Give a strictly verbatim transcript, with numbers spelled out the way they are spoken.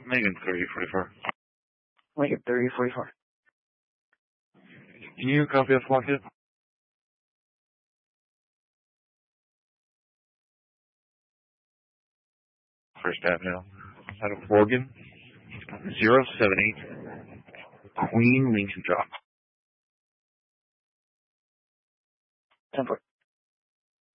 Lincoln thirty forty-four. Lincoln thirty forty-four. Can you copy us, Lockheed? First Avenue. Out of Morgan. zero seven eight. Queen Lincoln drop. ten four.